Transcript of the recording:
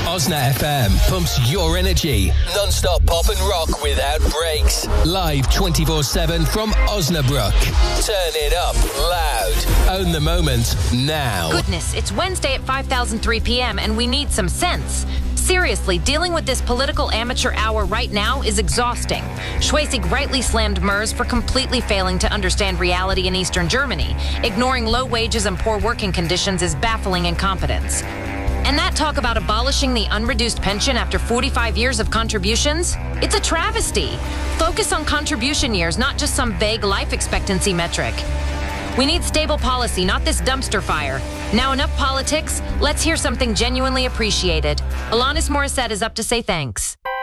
Osna FM pumps your energy. Non-stop pop and rock without breaks. Live 24/7 from Osnabrück. Turn it up loud. Own the moment now. Goodness, it's Wednesday at 5,003 p.m. and we need some sense. Seriously, dealing with this political amateur hour right now is exhausting. Schwesig rightly slammed Merz for completely failing to understand reality in Eastern Germany. Ignoring low wages and poor working conditions is baffling incompetence. And that talk about abolishing the unreduced pension after 45 years of contributions? It's a travesty. Focus on contribution years, not just some vague life expectancy metric. We need stable policy, not this dumpster fire. Now enough politics. Let's hear something genuinely appreciated. Alanis Morissette is up to say thanks.